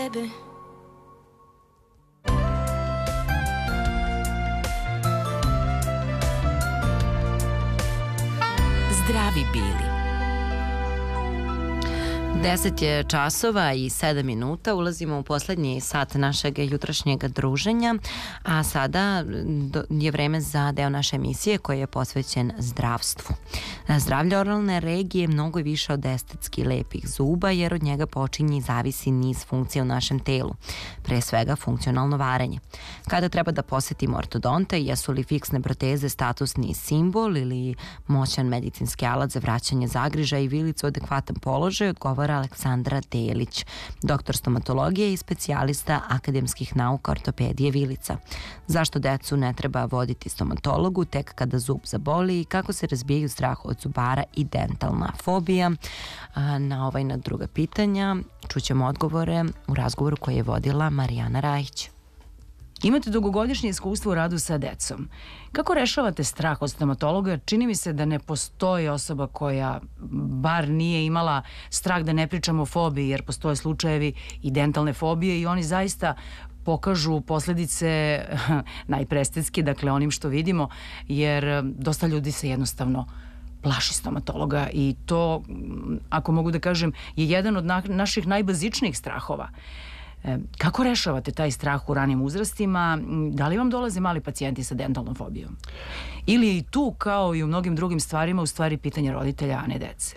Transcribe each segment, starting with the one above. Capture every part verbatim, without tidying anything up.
Zdravi bili. Deset je časova i sedam minuta, ulazimo u poslednji sat našeg jutrašnjeg druženja, a sada je vreme za deo naše emisije koji je posvećen zdravstvu. Zdravlje oralne regije je mnogo više od estetski lepih zuba, jer od njega počinje i zavisi niz funkcija u našem telu, pre svega funkcionalno varenje. Kada treba da posetimo ortodonta, jesu li fiksne proteze statusni simbol ili moćan medicinski alat za vraćanje zagriža i vilicu u adekvatan položaj, odgovara Aleksandra Delić, doktor stomatologije i specijalista akademskih nauka ortopedije vilica. Zašto decu ne treba voditi stomatologu tek kada zub zaboli i kako se razbijaju strah od zubara i dentalna fobija? Na ova i na druga pitanja čućemo odgovore u razgovoru koji je vodila Marijana Rajić. Imate dugogodišnje iskustvo u radu sa decom. Kako rešavate strah od stomatologa? Čini mi se da ne postoji osoba koja bar nije imala strah, da ne pričamo o fobiji, jer postoje slučajevi i dentalne fobije i oni zaista pokažu posledice najprestetski, dakle onim što vidimo, jer dosta ljudi se jednostavno plaši stomatologa i to, ako mogu da kažem, je jedan od na, naših najbazičnijih strahova. Kako rešavate taj strah u ranim uzrastima? Da li vam dolaze mali pacijenti sa dentalnom fobijom? Ili i tu, kao i u mnogim drugim stvarima, u stvari pitanje roditelja, a ne dece?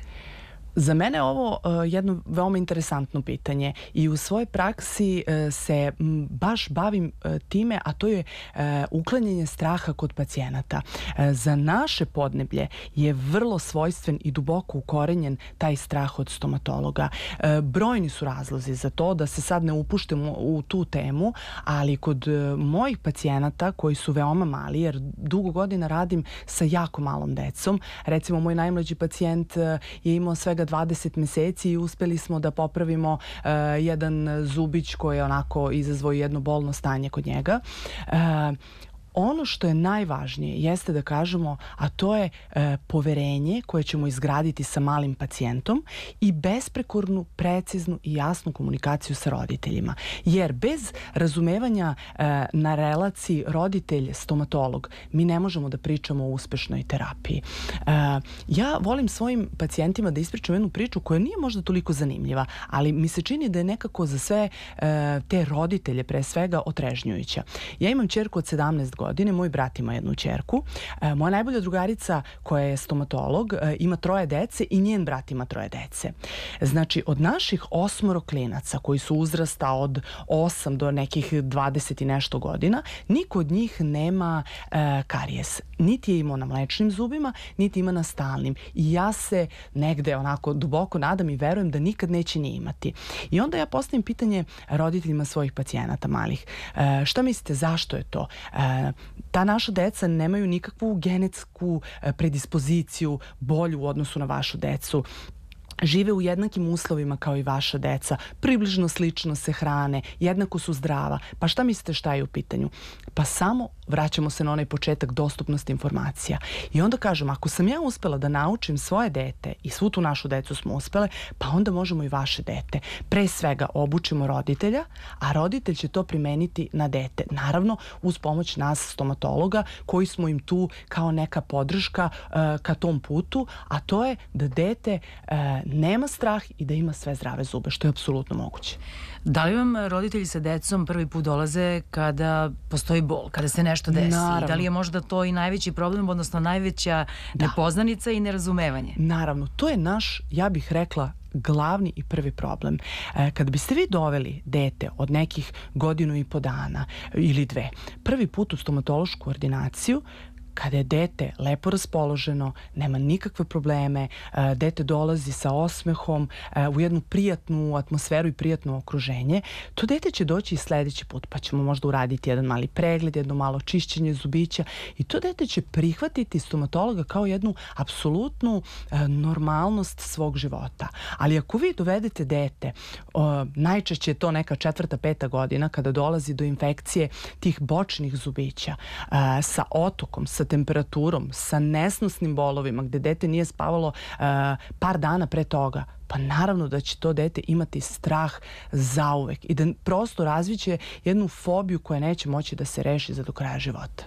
Za mene je ovo uh, jedno veoma interesantno pitanje i u svojoj praksi uh, se m, baš bavim uh, time, a to je uh, uklanjanje straha kod pacijenata. Uh, za naše podneblje je vrlo svojstven i duboko ukorenjen taj strah od stomatologa. Uh, brojni su razlozi za to, da se sad ne upuštemo u tu temu, ali kod uh, mojih pacijenata koji su veoma mali, jer dugo godina radim sa jako malom decom, recimo moj najmlađi pacijent uh, je imao svega dvadeset meseci i uspeli smo da popravimo uh, jedan zubić koji je onako izazvao jedno bolno stanje kod njega. Uh, Ono što je najvažnije jeste da kažemo, a to je e, poverenje koje ćemo izgraditi sa malim pacijentom i besprekornu, preciznu i jasnu komunikaciju sa roditeljima. Jer bez razumevanja e, na relaciji roditelj-stomatolog mi ne možemo da pričamo o uspešnoj terapiji. E, ja volim svojim pacijentima da ispričam jednu priču koja nije možda toliko zanimljiva, ali mi se čini da je nekako za sve e, te roditelje pre svega otrežnjujuća. Ja imam ćerku od sedamnaest godina. godine, moj brat ima jednu ćerku. E, moja najbolja drugarica koja je stomatolog e, ima troje dece i njen brat ima troje dece. Znači, od naših osmoro klinaca koji su uzrasta od osam do nekih dvadeset i nešto godina, niko od njih nema e, karijes. Niti je imao na mlečnim zubima, niti ima na stalnim. I ja se negde onako duboko nadam i verujem da nikad neće ni imati. I onda ja postavim pitanje roditeljima svojih pacijenata malih. E, šta mislite, zašto je to? E, ta naša deca nemaju nikakvu genetsku predispoziciju bolju u odnosu na vašu decu. Žive u jednakim uslovima kao i vaša deca, približno slično se hrane, jednako su zdrava. Pa šta mislite šta je u pitanju? Pa samo vraćamo se na onaj početak dostupnosti informacija. I onda kažem, ako sam ja uspela da naučim svoje dete i svu tu našu decu smo uspele, pa onda možemo i vaše dete. Pre svega obučimo roditelja, a roditelj će to primeniti na dete. Naravno, uz pomoć nas stomatologa, koji smo im tu kao neka podrška uh, ka tom putu, a to je da dete uh, nema strah i da ima sve zdrave zube, što je apsolutno moguće. Da li vam roditelji sa decom prvi put dolaze kada postoji bol, kada se nešto desi? Naravno. Da li je možda to i najveći problem, odnosno najveća da. nepoznanica i nerazumevanje? Naravno, to je naš, ja bih rekla, glavni i prvi problem. E, kad biste vi doveli dete od nekih godinu i po dana ili dve, prvi put u stomatološku ordinaciju, kada je dete lepo raspoloženo, nema nikakve probleme, dete dolazi sa osmehom u jednu prijatnu atmosferu i prijatno okruženje, to dete će doći i sledeći put, pa ćemo možda uraditi jedan mali pregled, jedno malo čišćenje zubića i to dete će prihvatiti stomatologa kao jednu apsolutnu normalnost svog života. Ali ako vi dovedete dete, najčešće je to neka četvrta, peta godina kada dolazi do infekcije tih bočnih zubića sa otokom, sa sa temperaturom, sa nesnosnim bolovima, gde dete nije spavalo uh, par dana pre toga, pa naravno da će to dete imati strah zauvek i da prosto razviće jednu fobiju koja neće moći da se reši za do kraja života.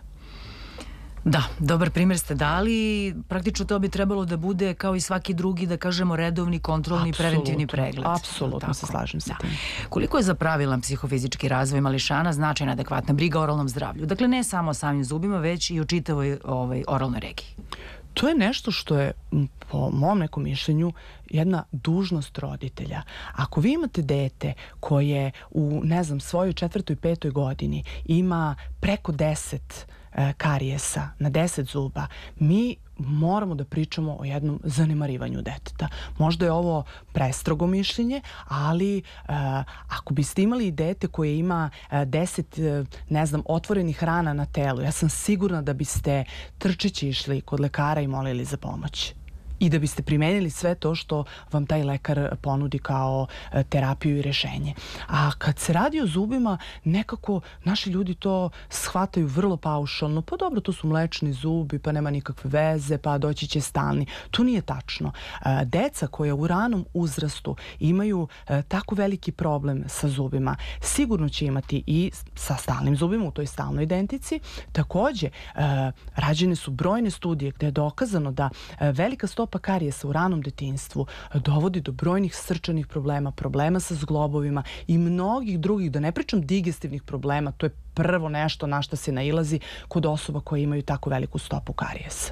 Da, dobar primjer ste dali. Praktično to bi trebalo da bude kao i svaki drugi, da kažemo, redovni, kontrolni, Apsolutno, preventivni pregled. Apsolutno se slažem sa tim. Koliko je za pravilan psihofizički razvoj mališana značajna adekvatna briga o oralnom zdravlju? Dakle, ne samo o samim zubima, već i o čitavoj ovaj, oralnoj regiji. To je nešto što je, po mom nekom mišljenju, jedna dužnost roditelja. Ako vi imate dete koje u, ne znam, svojoj četvrtoj, petoj godini ima preko deset karijesa na deset zuba, mi moramo da pričamo o jednom zanemarivanju deteta. Možda je ovo prestrogo mišljenje, ali uh, ako biste imali dete koje ima uh, deset, uh, ne znam, otvorenih rana na telu, ja sam sigurna da biste trčeći išli kod lekara i molili za pomoć. I da biste primenili sve to što vam taj lekar ponudi kao terapiju i rešenje. A kad se radi o zubima, nekako naši ljudi to shvataju vrlo paušalno. Pa dobro, to su mlečni zubi, pa nema nikakve veze, pa doći će stalni. To nije tačno. Deca koja u ranom uzrastu imaju tako veliki problem sa zubima, sigurno će imati i sa stalnim zubima u toj stalnoj dentici. Takođe, rađene su brojne studije gde je dokazano da velika stopa pa karijesa u ranom detinjstvu dovodi do brojnih srčanih problema, problema sa zglobovima i mnogih drugih, da ne pričam digestivnih problema, to je prvo nešto na što se nailazi kod osoba koje imaju tako veliku stopu karijesa.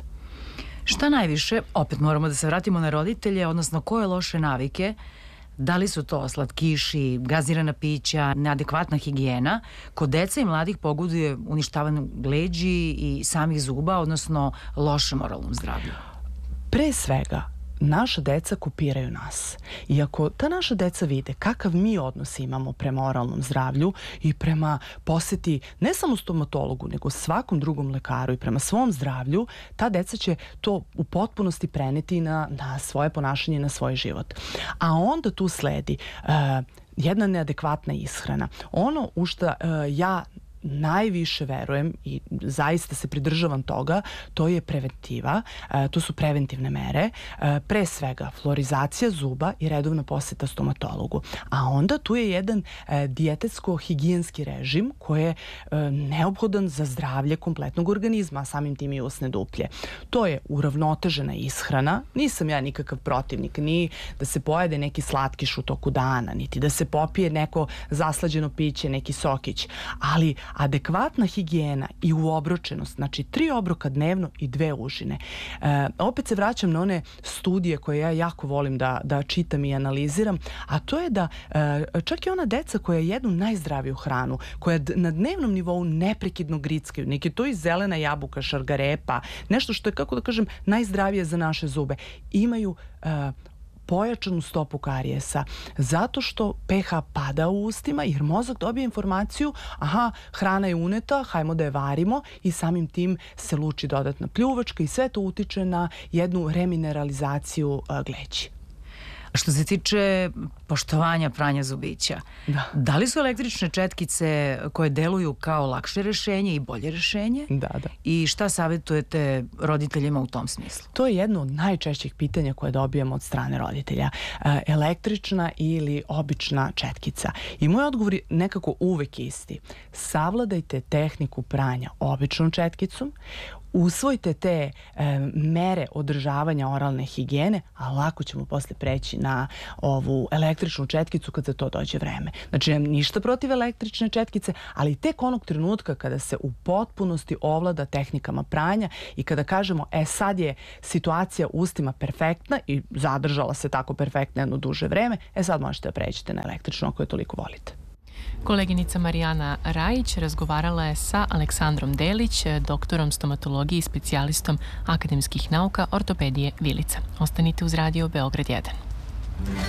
Šta najviše, opet moramo da se vratimo na roditelje, odnosno koje loše navike, da li su to slatkiši, gazirana pića, neadekvatna higijena, kod deca i mladih pogoduje uništavanju leđi i samih zuba, odnosno lošem oralnom zdravlju? Pre svega, naša deca kopiraju nas. I ako ta naša deca vide kakav mi odnos imamo prema oralnom zdravlju i prema poseti ne samo stomatologu, nego svakom drugom lekaru i prema svom zdravlju, ta deca će to u potpunosti preneti na, na svoje ponašanje, na svoj život. A onda tu sledi uh, jedna neadekvatna ishrana. Ono u šta uh, ja najviše verujem i zaista se pridržavam toga, to je preventiva, e, to su preventivne mere, e, pre svega fluorizacija zuba i redovna poseta stomatologu. A onda tu je jedan e, dijetetsko-higijenski režim koji je e, neophodan za zdravlje kompletnog organizma, a samim tim i usne duplje. To je uravnotežena ishrana, nisam ja nikakav protivnik, ni da se pojede neki slatkiš u toku dana, niti da se popije neko zaslađeno piće, neki sokić, ali adekvatna higijena i uobročenost, znači tri obroka dnevno i dve užine. E, opet se vraćam na one studije koje ja jako volim da, da čitam i analiziram, a to je da e, čak i ona deca koja jedu najzdraviju hranu, koja na dnevnom nivou neprekidno grickaju, neki to i zelena jabuka, šargarepa, nešto što je, kako da kažem, najzdravije za naše zube, imaju e, pojačanu stopu karijesa, zato što pH pada u ustima jer mozak dobije informaciju, aha, hrana je uneta, hajmo da je varimo i samim tim se luči dodatna pljuvačka i sve to utiče na jednu remineralizaciju uh, gleđi. Što se tiče poštovanja pranja zubića, da. da li su električne četkice koje deluju kao lakše rešenje i bolje rešenje? Da, da. I šta savjetujete roditeljima u tom smislu? To je jedno od najčešćih pitanja koje dobijamo od strane roditelja. E, električna ili obična četkica. I moj odgovor je nekako uvek isti. Savladajte tehniku pranja običnom četkicom, usvojite te e, mere održavanja oralne higijene, a lako ćemo posle preći na ovu električnu četkicu kad za to dođe vreme. Znači, nemam ništa protiv električne četkice, ali tek onog trenutka kada se u potpunosti ovlada tehnikama pranja i kada kažemo, e sad je situacija u ustima perfektna i zadržala se tako perfektno jedno duže vreme, e sad možete da pređete na električno ako je toliko volite. Koleginica Marijana Rajić razgovarala je sa Aleksandrom Delić, doktorom stomatologije i specijalistom akademskih nauka ortopedije Vilica. Ostanite uz radio Beograd jedan.